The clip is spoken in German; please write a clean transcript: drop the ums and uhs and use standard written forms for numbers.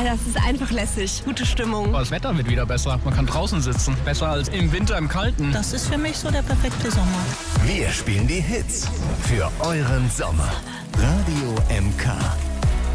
das ist einfach lässig. Gute Stimmung. Das Wetter wird wieder besser. Man kann draußen sitzen. Besser als im Winter im Kalten. Das ist für mich so der perfekte Sommer. Wir spielen die Hits für euren Sommer. Radio MK.